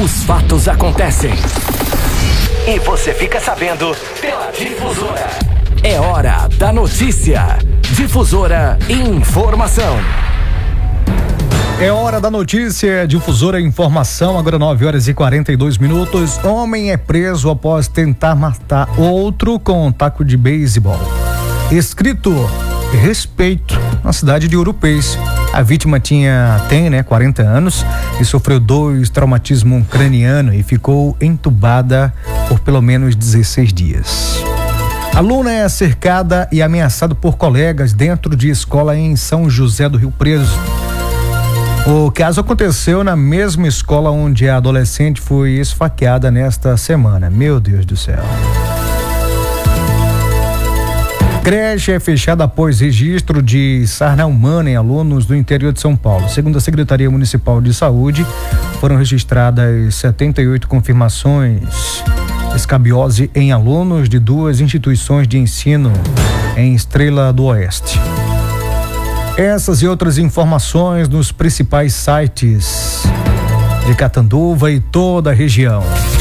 Os fatos acontecem e você fica sabendo pela Difusora. É hora da notícia. Difusora Informação. É hora da notícia, Difusora Informação, agora 9h42. Homem é preso após tentar matar outro com um taco de beisebol. Escrito respeito na cidade de Ouro-Preto. A vítima tem 40 anos e sofreu 2 traumatismos craniano e ficou entubada por pelo menos 16 dias. Aluna é cercada e ameaçada por colegas dentro de escola em São José do Rio Preto. O caso aconteceu na mesma escola onde a adolescente foi esfaqueada nesta semana. Meu Deus do céu. Creche é fechada após registro de sarna humana em alunos do interior de São Paulo. Segundo a Secretaria Municipal de Saúde, foram registradas 78 confirmações de escabiose em alunos de 2 instituições de ensino em Estrela do Oeste. Essas e outras informações nos principais sites de Catanduva e toda a região.